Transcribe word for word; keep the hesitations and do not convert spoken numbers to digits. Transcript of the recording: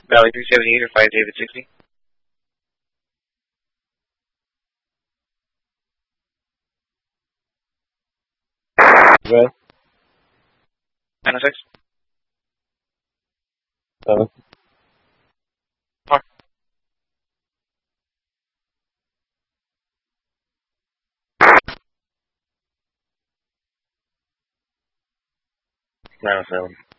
Valley three seventy-eight or five David sixty. West. nine oh six. Seven. Four. nine oh seven.